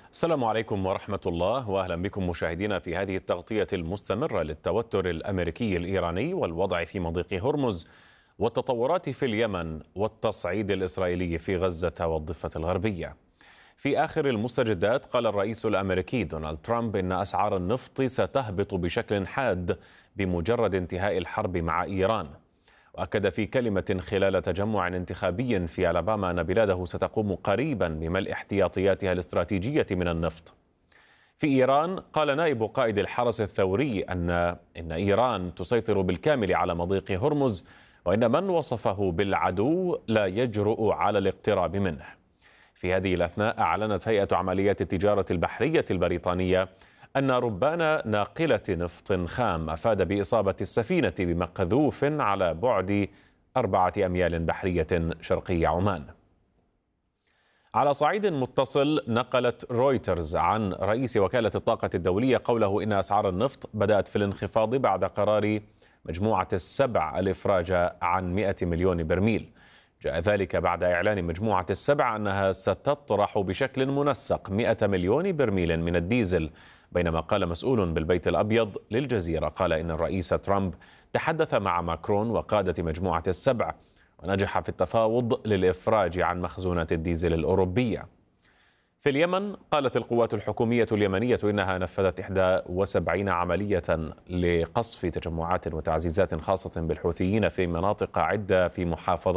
السلام عليكم ورحمة الله، وأهلا بكم مشاهدينا في هذه التغطية المستمرة للتوتر الأمريكي الإيراني والوضع في مضيق هرمز والتطورات في اليمن والتصعيد الإسرائيلي في غزة والضفة الغربية. في آخر المستجدات قال الرئيس الأمريكي دونالد ترامب إن أسعار النفط ستهبط بشكل حاد بمجرد انتهاء الحرب مع إيران. وأكد في كلمة خلال تجمع انتخابي في ألاباما أن بلاده ستقوم قريبا بملء احتياطياتها الاستراتيجية من النفط. في إيران قال نائب قائد الحرس الثوري إن إيران تسيطر بالكامل على مضيق هرمز، وإن من وصفه بالعدو لا يجرؤ على الاقتراب منه. في هذه الأثناء أعلنت هيئة عمليات التجارة البحرية البريطانية أن ربان ناقلة نفط خام أفاد بإصابة السفينة بمقذوف على بعد 4 أميال بحرية شرقي عمان. على صعيد متصل، نقلت رويترز عن رئيس وكالة الطاقة الدولية قوله إن أسعار النفط بدأت في الانخفاض بعد قرار مجموعة السبع الإفراج عن 100 مليون برميل. جاء ذلك بعد إعلان مجموعة السبع أنها ستطرح بشكل منسق 100 مليون برميل من الديزل، بينما قال مسؤول بالبيت الأبيض للجزيرة قال إن الرئيس ترامب تحدث مع ماكرون وقادة مجموعة السبع ونجح في التفاوض للإفراج عن مخزونات الديزل الأوروبية. في اليمن قالت القوات الحكومية اليمنية إنها نفذت 71 عملية لقصف تجمعات وتعزيزات خاصة بالحوثيين في مناطق عدة في محافظة